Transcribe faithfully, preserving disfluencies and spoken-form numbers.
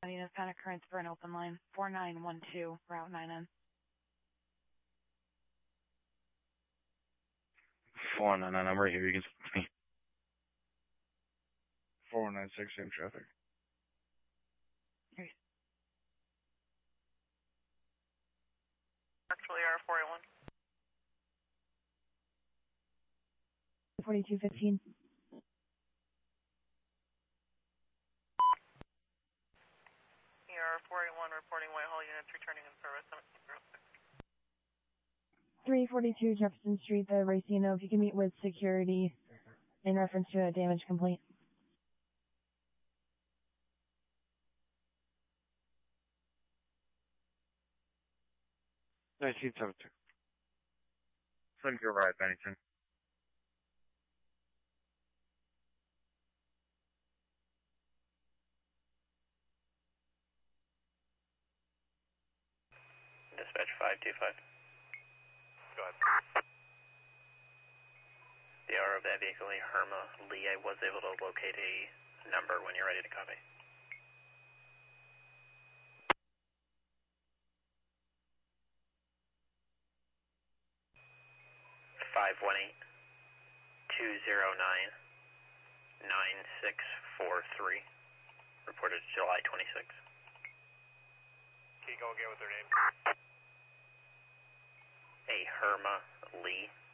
need a panic occurrence for an open line. four nine one two, Route nine N. four nine nine, I'm right here. You can speak to me. four nine six, same traffic. Here. Actually, R four eight one. forty-two fifteen. R four eight one reporting Whitehall units returning in service seventeen oh six. three forty-two Jefferson Street, the Racino. If you can meet with security in reference to a damage complaint. nineteen seventy-two. Send your ride, Bennington. Dispatch five two five. Go ahead. The hour of that vehicle, Herma Lee, I was able to locate a number when you're ready to copy. five one eight, two zero nine, nine six four three. Reported July twenty-sixth. Can you go again with their name? A Herma Lee.